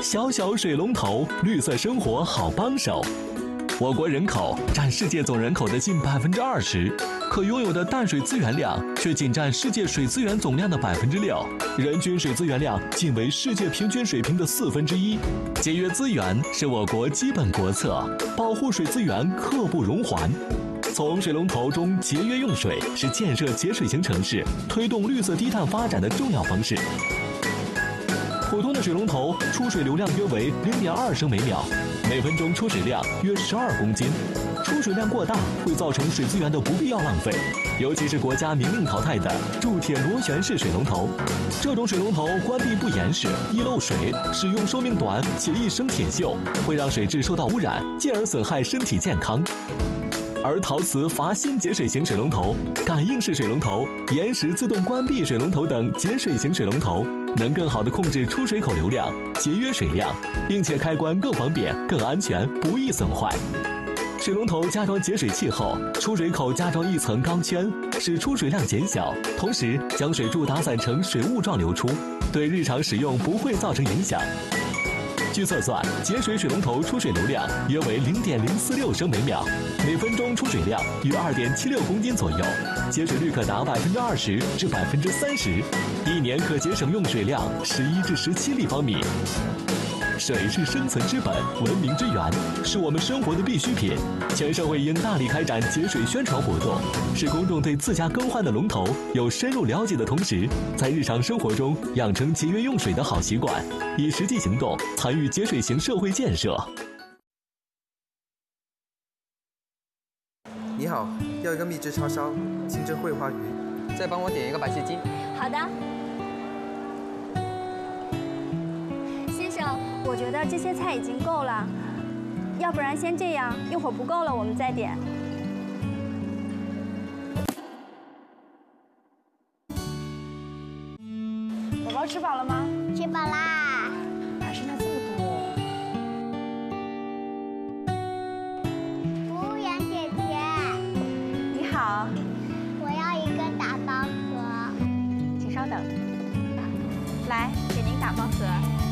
小小水龙头，绿色生活好帮手。我国人口占世界总人口的近20%，可拥有的淡水资源量却仅占世界水资源总量的6%，人均水资源量仅为世界平均水平的1/4。节约资源是我国基本国策，保护水资源刻不容缓。从水龙头中节约用水是建设节水型城市、推动绿色低碳发展的重要方式。普通的水龙头出水流量约为0.2升每秒，每分钟出水量约12公斤。出水量过大会造成水资源的不必要浪费，尤其是国家明令淘汰的铸铁螺旋式水龙头。这种水龙头关闭不严实，易漏水，使用寿命短且易生铁锈，会让水质受到污染，进而损害身体健康。而陶瓷阀芯节水型水龙头、感应式水龙头、延时自动关闭水龙头等节水型水龙头，能更好地控制出水口流量，节约水量，并且开关更方便、更安全，不易损坏。水龙头加装节水器后，出水口加装一层钢圈，使出水量减小，同时将水柱打散成水雾状流出，对日常使用不会造成影响。据测算，节水水龙头出水流量约为0.046升每秒，每分钟出水量约2.76公斤左右，节水率可达20%至30%，一年可节省用水量11至17立方米。水是生存之本，文明之源，是我们生活的必需品。全社会应大力开展节水宣传活动，使公众对自家更换的龙头有深入了解的同时，在日常生活中养成节约用水的好习惯，以实际行动参与节水型社会建设。 你好，要一个秘制叉烧，清蒸桂花鱼， 再帮我点一个白切鸡。 好的。先生，我觉得这些菜已经够了，要不然先这样，一会儿不够了我们再点。宝宝吃饱了吗？ 吃饱啦。 哪剩下这么多？ 服务员姐姐， 你好， 我要一个打包盒。 请稍等。来，给您打包盒。